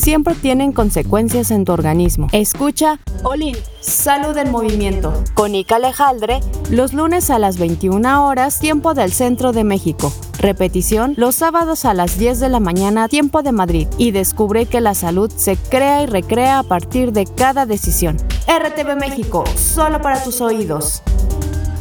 siempre tienen consecuencias en tu organismo. Escucha Olin, Salud en Movimiento, con Ica Alejandre, los lunes a las 21 horas, tiempo del Centro de México. Repetición, los sábados a las 10 de la mañana, tiempo de Madrid. Y descubre que la salud se crea y recrea a partir de cada decisión. RTV México, solo para tus oídos.